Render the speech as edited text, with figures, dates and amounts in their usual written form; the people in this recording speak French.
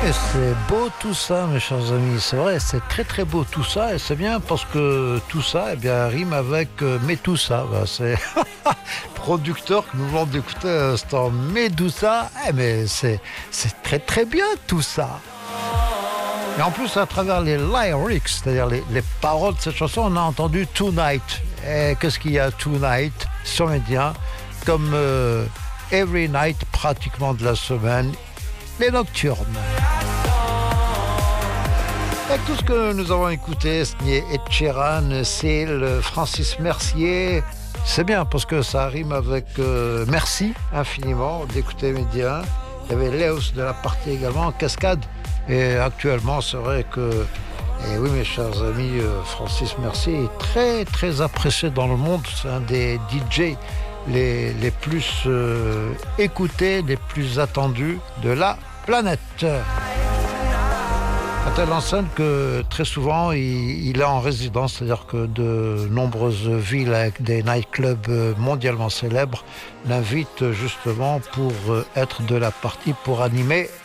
Et c'est beau tout ça, mes chers amis. C'est vrai, c'est très très beau tout ça. Et c'est bien parce que tout ça, eh bien, rime avec Medusa. Ben, c'est producteur que nous venons d'écouter à l'instant. Medusa, mais c'est très très bien tout ça. Et en plus, à travers les lyrics, c'est-à-dire les paroles de cette chanson, on a entendu Tonight. Et qu'est-ce qu'il y a Tonight sur Média? Comme Every Night, pratiquement de la semaine, les nocturnes. Avec tout ce que nous avons écouté, signé Ed Sheeran, Seal, Francis Mercier, c'est bien parce que ça rime avec merci infiniment d'écouter Média. Il y avait Léos de la partie également, Cascade. Et actuellement, c'est vrai que, et oui mes chers amis, Francis Mercier est très très apprécié dans le monde. C'est un des DJ les plus écoutés, les plus attendus de la planète. À telle enseigne que très souvent il est en résidence, c'est-à-dire que de nombreuses villes avec des nightclubs mondialement célèbres l'invitent justement pour être de la partie, pour animer